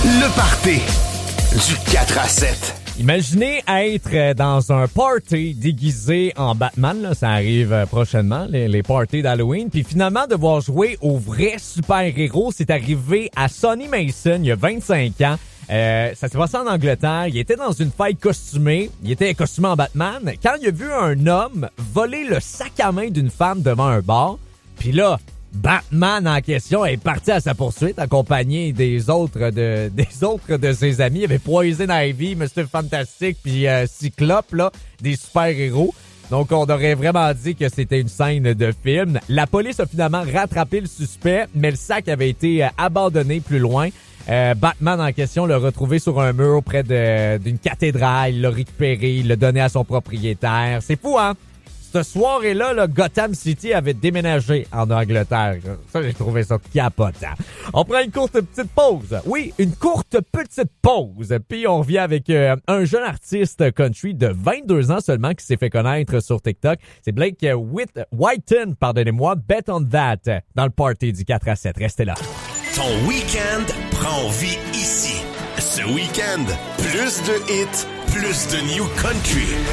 Le party du 4 à 7. Imaginez être dans un party déguisé en Batman, là, ça arrive prochainement, les parties d'Halloween, puis finalement devoir jouer au vrai super-héros, c'est arrivé à Sonny Mason il y a 25 ans. Ça s'est passé en Angleterre, il était dans une fête costumée, il était costumé en Batman, quand il a vu un homme voler le sac à main d'une femme devant un bar, puis là, Batman en question est parti à sa poursuite, accompagné des autres de ses amis. Il y avait Poison Ivy, Mr. Fantastic, puis Cyclope, là, des super-héros. Donc, on aurait vraiment dit que c'était une scène de film. La police a finalement rattrapé le suspect, mais le sac avait été abandonné plus loin. Batman en question l'a retrouvé sur un mur près d'une cathédrale. Il l'a récupéré, il l'a donné à son propriétaire. C'est fou, hein? Cette soirée-là, là, Gotham City avait déménagé en Angleterre. Ça, j'ai trouvé ça capotant. On prend une courte petite pause. Oui, une courte petite pause. Puis on revient avec un jeune artiste country de 22 ans seulement qui s'est fait connaître sur TikTok. C'est Blake Whiten, pardonnez-moi, Bet on That, dans le party du 4 à 7. Restez là. Ton week-end prend vie ici. Ce week-end, plus de hits, plus de new country.